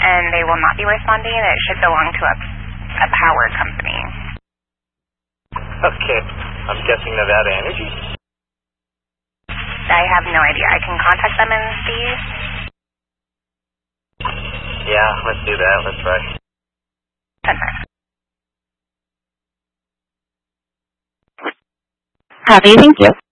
and they will not be responding. It should belong to a power company. Okay. I'm guessing Nevada Energy? I have no idea. I can contact them and see. Yeah, let's do that. Let's try. Happy, thank you.